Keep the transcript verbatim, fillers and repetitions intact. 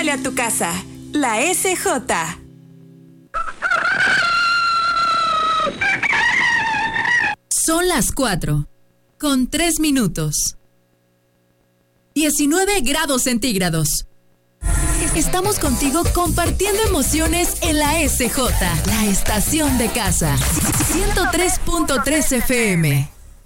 Pásale a tu casa. La S J. Son las cuatro, con tres minutos. diecinueve grados centígrados. Estamos contigo compartiendo emociones en la S J, la estación de casa. ciento tres punto tres F M.